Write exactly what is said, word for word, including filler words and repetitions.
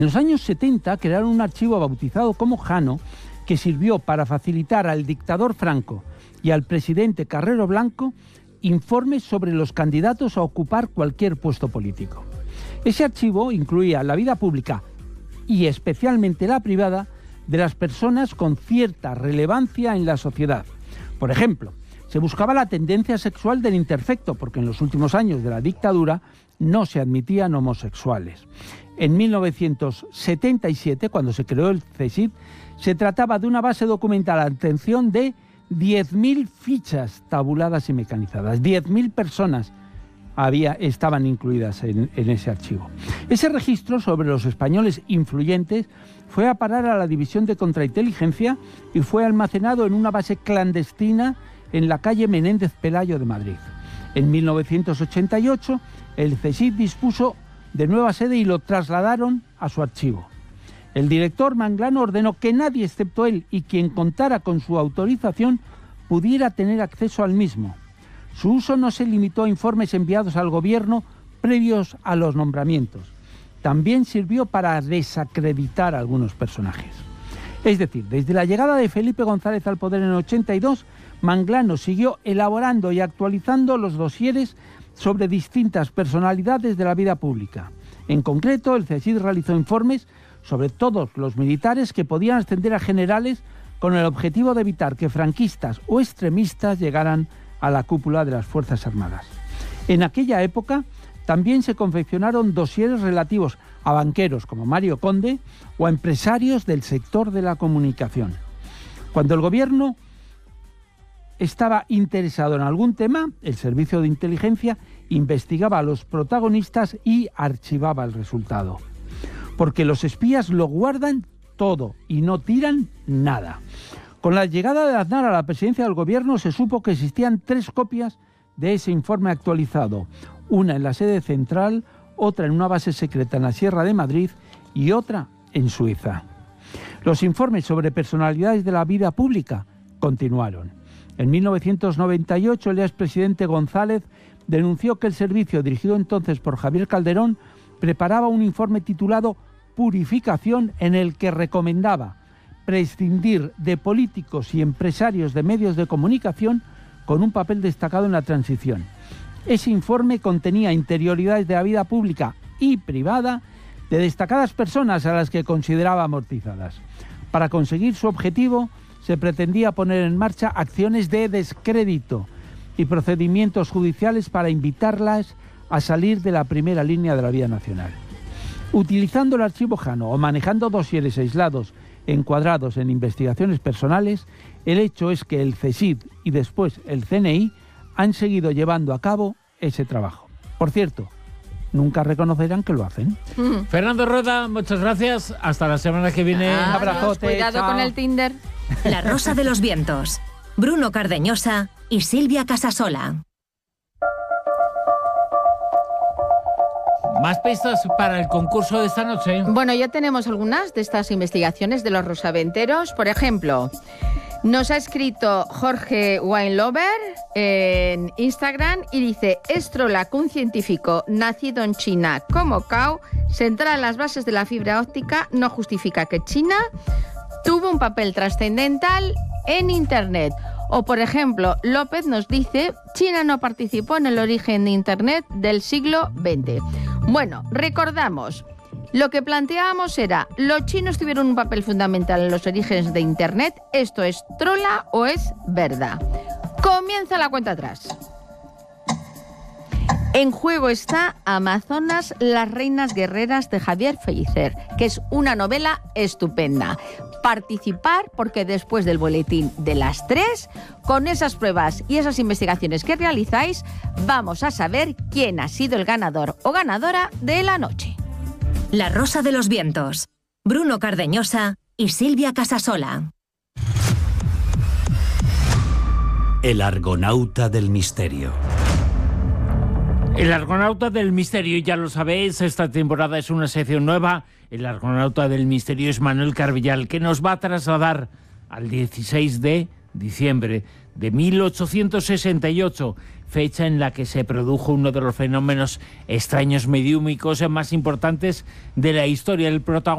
En los años setenta crearon un archivo bautizado como Jano, que sirvió para facilitar al dictador Franco y al presidente Carrero Blanco informes sobre los candidatos a ocupar cualquier puesto político. Ese archivo incluía la vida pública y especialmente la privada de las personas con cierta relevancia en la sociedad. Por ejemplo, se buscaba la tendencia sexual del interfecto, porque en los últimos años de la dictadura no se admitían homosexuales. En mil novecientos setenta y siete, cuando se creó el CSIC, se trataba de una base documental, atención, de diez mil fichas tabuladas y mecanizadas. diez mil personas había, estaban incluidas en, en ese archivo. Ese registro sobre los españoles influyentes fue a parar a la División de Contrainteligencia y fue almacenado en una base clandestina en la calle Menéndez Pelayo de Madrid. En mil novecientos ochenta y ocho, el CSIC dispuso de nueva sede y lo trasladaron a su archivo. El director Manglano ordenó que nadie excepto él y quien contara con su autorización pudiera tener acceso al mismo. Su uso no se limitó a informes enviados al gobierno previos a los nombramientos. También sirvió para desacreditar a algunos personajes. Es decir, desde la llegada de Felipe González al poder en el ochenta y dos, Manglano siguió elaborando y actualizando los dosieres sobre distintas personalidades de la vida pública. En concreto, el CSIC realizó informes sobre todos los militares que podían ascender a generales con el objetivo de evitar que franquistas o extremistas llegaran a la cúpula de las Fuerzas Armadas. En aquella época también se confeccionaron dosieres relativos a banqueros como Mario Conde o a empresarios del sector de la comunicación. Cuando el gobierno estaba interesado en algún tema, el servicio de inteligencia investigaba a los protagonistas y archivaba el resultado. Porque los espías lo guardan todo y no tiran nada. Con la llegada de Aznar a la presidencia del gobierno se supo que existían tres copias de ese informe actualizado. Una en la sede central, otra en una base secreta en la Sierra de Madrid y otra en Suiza. Los informes sobre personalidades de la vida pública continuaron. En mil novecientos noventa y ocho, el expresidente González denunció que el servicio, dirigido entonces por Javier Calderón, preparaba un informe titulado Purificación, en el que recomendaba prescindir de políticos y empresarios de medios de comunicación con un papel destacado en la transición. Ese informe contenía interioridades de la vida pública y privada de destacadas personas a las que consideraba amortizadas. Para conseguir su objetivo, se pretendía poner en marcha acciones de descrédito y procedimientos judiciales para invitarlas a salir de la primera línea de la vida nacional. Utilizando el archivo Jano o manejando dosieres aislados encuadrados en investigaciones personales, el hecho es que el CSIC y después el C N I han seguido llevando a cabo ese trabajo. Por cierto, nunca reconocerán que lo hacen. Mm. Fernando Rueda, muchas gracias. Hasta la semana que viene. Ah, Un abrazote. Cuidado chao. con el Tinder. La Rosa de los Vientos. Bruno Cardeñosa y Silvia Casasola. Más pistas para el concurso de esta noche. Bueno, ya tenemos algunas de estas investigaciones de los rosaventeros. Por ejemplo, nos ha escrito Jorge Winelover en Instagram y dice: Estrolac, un científico nacido en China como Cao, central en las bases de la fibra óptica, no justifica que China tuvo un papel trascendental en Internet. O, por ejemplo, López nos dice: China no participó en el origen de Internet del siglo veinte. Bueno, recordamos, lo que planteábamos era: ¿los chinos tuvieron un papel fundamental en los orígenes de Internet? ¿Esto es trola o es verdad? Comienza la cuenta atrás. En juego está Amazonas, las reinas guerreras de Javier Pellicer, que es una novela estupenda. Participar, porque después del boletín de las tres, con esas pruebas y esas investigaciones que realizáis, vamos a saber quién ha sido el ganador o ganadora de la noche. La Rosa de los Vientos. Bruno Cardeñosa y Silvia Casasola. El Argonauta del Misterio. El Argonauta del Misterio, ya lo sabéis, esta temporada es una sección nueva. El Argonauta del Misterio es Manuel Carvillal, que nos va a trasladar al dieciséis de diciembre de mil ochocientos sesenta y ocho, fecha en la que se produjo uno de los fenómenos extraños mediúmicos más importantes de la historia. El protagonista